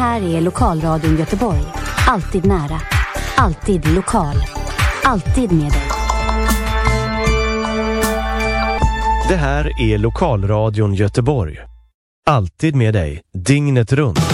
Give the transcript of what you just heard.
här är Lokalradion Göteborg. Alltid nära. Alltid lokal. Alltid med dig. Det här är Lokalradion Göteborg. Alltid med dig, dygnet runt.